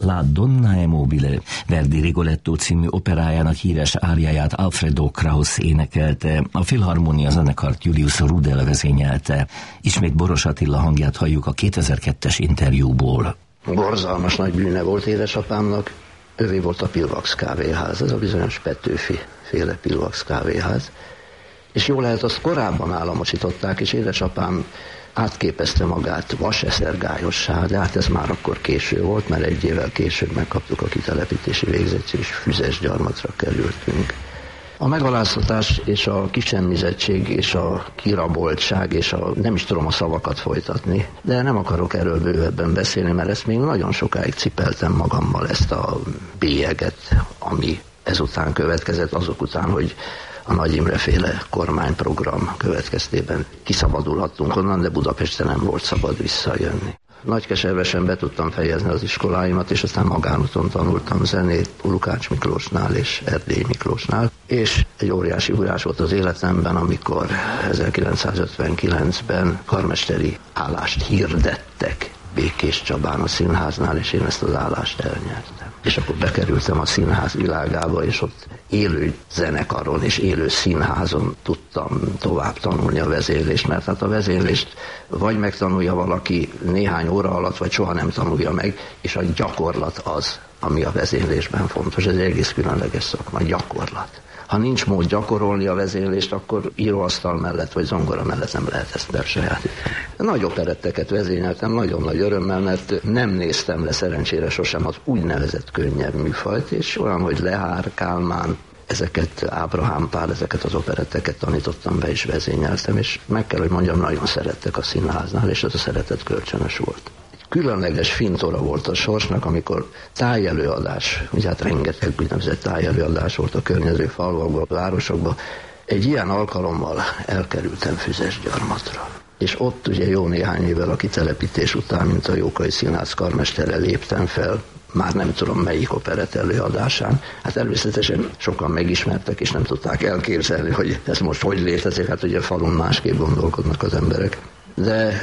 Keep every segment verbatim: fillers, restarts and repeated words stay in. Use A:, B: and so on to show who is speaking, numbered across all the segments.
A: La Donna è mobile, Verdi Rigoletto című operájának híres áriáját Alfredo Kraus énekelte, a Filharmonia zenekart Julius Rudel vezényelte. Ismét Boros Attila hangját halljuk a kétezer-kettes interjúból.
B: Borzalmas nagy bűne volt édesapámnak, ővé volt a Pilvax kávéház, ez a bizonyos Petőfi féle Pilvax kávéház, és jól lehet, azt korábban államosították, és édesapám átképezte magát vaseszergályossá, de hát ez már akkor késő volt, mert egy évvel később megkaptuk a kitelepítési végzettség, és Füzesgyarmatra kerültünk. A megaláztatás és a kisemmizettség és a kiraboltság és a nem is tudom a szavakat folytatni, de nem akarok erről bővebben beszélni, mert ezt még nagyon sokáig cipeltem magammal, ezt a bélyeget, ami ezután következett, azok után, hogy a Nagy Imre féle kormányprogram következtében kiszabadulhattunk onnan, de Budapesten nem volt szabad visszajönni. Nagykeservesen be tudtam fejezni az iskoláimat, és aztán magánúton tanultam zenét Lukács Miklósnál és Erdélyi Miklósnál, és egy óriási húrás volt az életemben, amikor ezerkilencszázötvenkilencben karmesteri állást hirdettek Békés Csabán a színháznál, és én ezt az állást elnyertem. És akkor bekerültem a színház világába, és ott élő zenekaron és élő színházon tudtam tovább tanulni a vezérlést, mert hát a vezérlést vagy megtanulja valaki néhány óra alatt, vagy soha nem tanulja meg, és a gyakorlat az, ami a vezérlésben fontos. Ez egy egész különleges szakma, gyakorlat. Ha nincs mód gyakorolni a vezénylést, akkor íróasztal mellett vagy zongora mellett nem lehet ezt elsajátítani. Nagy operetteket vezényeltem, nagyon nagy örömmel, mert nem néztem le szerencsére sosem az úgynevezett könnyebb műfajt, és olyan, hogy Lehár, Kálmán, ezeket, Ábrahám Pál, ezeket az operetteket tanítottam be és vezényeltem, és meg kell, hogy mondjam, nagyon szerettek a színháznál, és ez a szeretet kölcsönös volt. Különleges fintora volt a sorsnak, amikor tájelőadás, ugye hát rengeteg úgynevezett tájelőadás volt a környező falvakban, a városokban. Egy ilyen alkalommal elkerültem Füzesgyarmatra. És ott ugye jó néhány évvel a kitelepítés után, mint a Jókai Színház karmestere léptem fel, már nem tudom melyik operett előadásán. Hát természetesen sokan megismertek, és nem tudták elképzelni, hogy ez most hogy létezik, hát ugye falun másképp gondolkodnak az emberek. De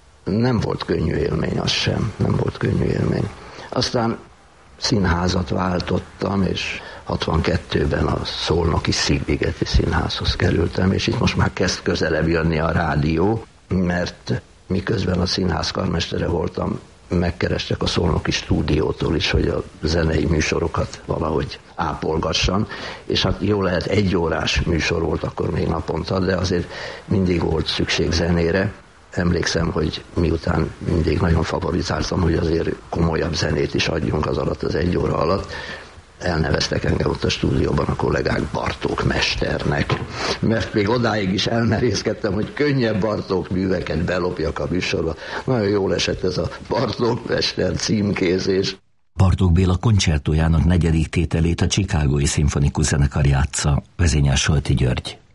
B: nem volt könnyű élmény, az sem, nem volt könnyű élmény. Aztán színházat váltottam, és hatvankettőben a szolnoki Szigligeti Színházhoz kerültem, és itt most már kezd közelebb jönni a rádió, mert miközben a színház karmestere voltam, megkerestek a szolnoki stúdiótól is, hogy a zenei műsorokat valahogy ápolgassam, és hát jó lehet egy órás műsor volt akkor még naponta, de azért mindig volt szükség zenére. Emlékszem, hogy miután mindig nagyon favorizáltam, hogy azért komolyabb zenét is adjunk az alatt, az egy óra alatt, elneveztek engem ott a stúdióban a kollégák Bartók mesternek, mert még odáig is elmerészkedtem, hogy könnyebb Bartók műveket belopjak a műsorba. Nagyon jól esett ez a Bartók mester címkézés.
A: Bartók Béla koncertójának negyedik tételét a Chicagói Szimfonikus Zenekar játsza, vezényel Solti György.